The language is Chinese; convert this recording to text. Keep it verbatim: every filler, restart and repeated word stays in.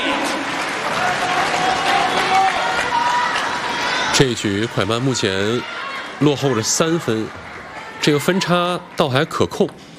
这一局快慢目前落后着三分，这个分差倒还可控。